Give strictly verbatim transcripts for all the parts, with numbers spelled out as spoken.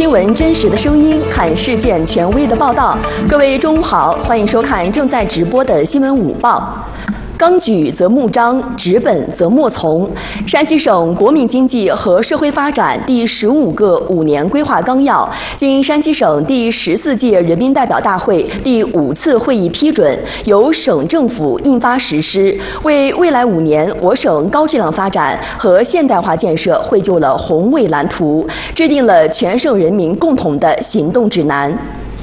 新闻真实的声音，看事件权威的报道。各位中午好，欢迎收看正在直播的新闻午报。纲举则木张，纸本则墨从。山西省国民经济和社会发展第十五个五年规划纲要经山西省第十四届人民代表大会第五次会议批准，由省政府印发实施，为未来五年我省高质量发展和现代化建设绘就了宏伟蓝图，制定了全省人民共同的行动指南。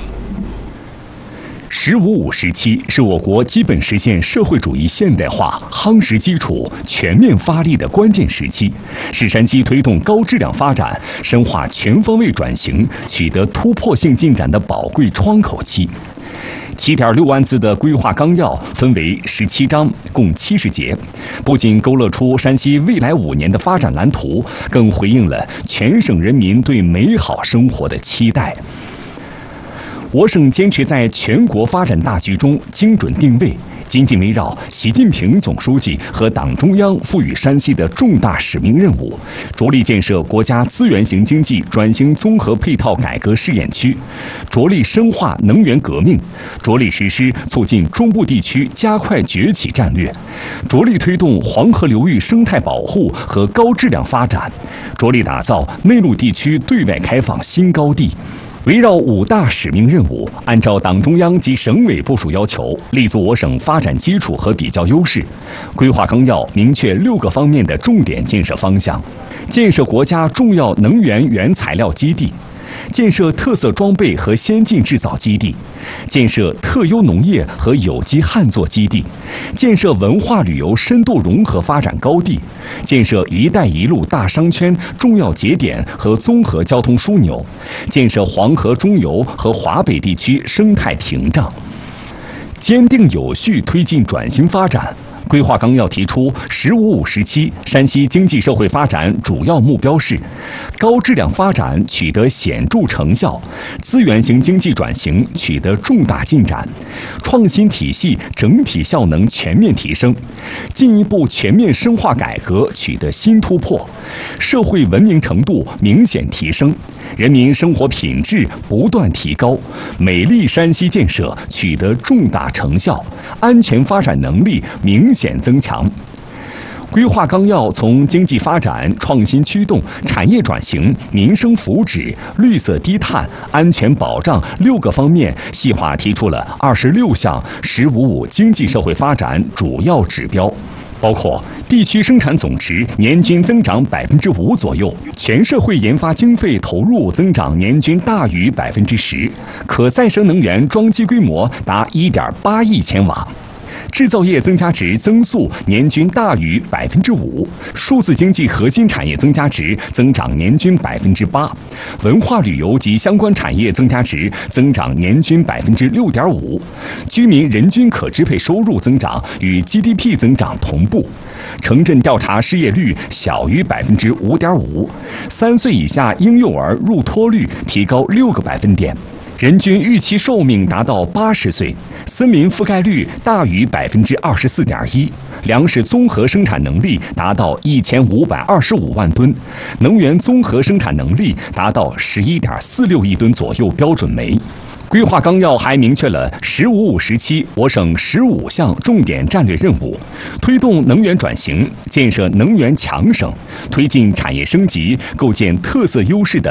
十五五时期是我国基本实现社会主义现代化夯实基础、全面发力的关键时期，是山西推动高质量发展、深化全方位转型取得突破性进展的宝贵窗口期。七点六万字的规划纲要分为十七章，共七十节，不仅勾勒出山西未来五年的发展蓝图，更回应了全省人民对美好生活的期待。我省坚持在全国发展大局中精准定位，紧紧围绕习近平总书记和党中央赋予山西的重大使命任务，着力建设国家资源型经济转型综合配套改革试验区，着力深化能源革命，着力实施促进中部地区加快崛起战略，着力推动黄河流域生态保护和高质量发展，着力打造内陆地区对外开放新高地。围绕五大使命任务，按照党中央及省委部署要求，立足我省发展基础和比较优势。规划纲要明确六个方面的重点建设方向：建设国家重要能源原材料基地，建设特色装备和先进制造基地，建设特优农业和有机旱作基地，建设文化旅游深度融合发展高地，建设“一带一路”大商圈重要节点和综合交通枢纽，建设黄河中游和华北地区生态屏障，坚定有序推进转型发展。规划纲要提出，十五五时期山西经济社会发展主要目标是：高质量发展取得显著成效，资源型经济转型取得重大进展，创新体系整体效能全面提升，进一步全面深化改革取得新突破，社会文明程度明显提升，人民生活品质不断提高，美丽山西建设取得重大成效，安全发展能力明显增强。规划纲要从经济发展、创新驱动、产业转型、民生福祉、绿色低碳、安全保障六个方面，细化提出了二十六项“十五五”经济社会发展主要指标，包括地区生产总值年均增长百分之五左右，全社会研发经费投入增长年均大于百分之十，可再生能源装机规模达一点八亿千瓦。制造业增加值增速年均大于百分之五，数字经济核心产业增加值增长年均百分之八，文化旅游及相关产业增加值增长年均百分之六点五，居民人均可支配收入增长与 G D P 增长同步，城镇调查失业率小于百分之五点五，三岁以下婴幼儿入托率提高六个百分点。人均预期寿命达到八十岁，森林覆盖率大于百分之二十四点一，粮食综合生产能力达到一千五百二十五万吨，能源综合生产能力达到十一点四六亿吨左右标准煤。规划纲要还明确了“十五五”时期我省十五项重点战略任务，推动能源转型，建设能源强省，推进产业升级，构建特色优势的